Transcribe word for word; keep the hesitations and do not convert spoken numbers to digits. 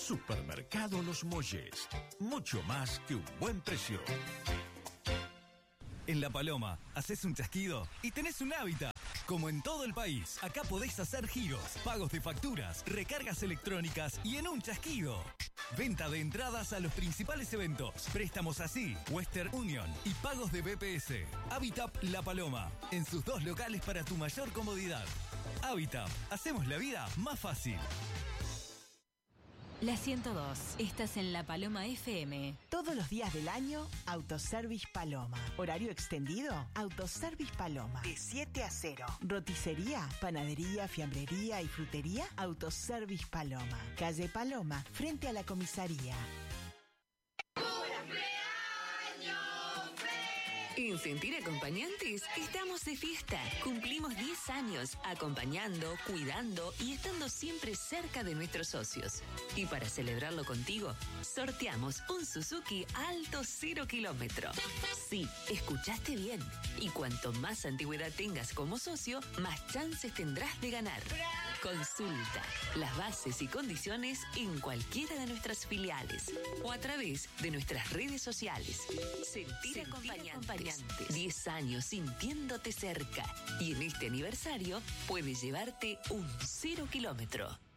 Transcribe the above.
Supermercado Los Molles. Mucho más que un buen precio. En La Paloma, haces un chasquido y tenés un hábitat. Como en todo el país, acá podés hacer giros, pagos de facturas, recargas electrónicas y en un chasquido. Venta de entradas a los principales eventos, préstamos así, Western Union y pagos de B P S. Habitat La Paloma, en sus dos locales para tu mayor comodidad. Habitat, hacemos la vida más fácil. La ciento dos. Estás en La Paloma F M. Todos los días del año, Autoservice Paloma. Horario extendido, Autoservice Paloma. De siete a cero. Roticería, panadería, fiambrería y frutería, Autoservice Paloma. Calle Paloma, frente a la comisaría. En Sentir Acompañantes estamos de fiesta. Cumplimos diez años acompañando, cuidando y estando siempre cerca de nuestros socios. Y para celebrarlo contigo, sorteamos un Suzuki Alto cero kilómetro. Sí, escuchaste bien. Y cuanto más antigüedad tengas como socio, más chances tendrás de ganar. Consulta las bases y condiciones en cualquiera de nuestras filiales o a través de nuestras redes sociales. Sentir, Sentir Acompañantes. diez años sintiéndote cerca. Y en este aniversario puedes llevarte un cero kilómetro.